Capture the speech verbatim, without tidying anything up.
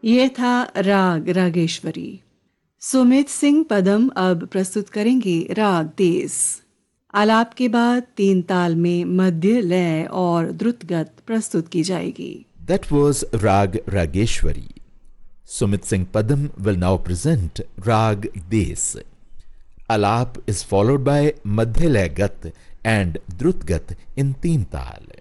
ये था राग रागेश्वरी। सुमित सिंह पदम अब प्रस्तुत करेंगे राग देस। आलाप के बाद तीन ताल में मध्य लय और द्रुतगत प्रस्तुत की जाएगी। That was Rag Rageshwari. Sumit Singh Padam will now present Rag Des. Alap is followed by Madhyalaya Gat and Drut Gat in Teen Tal.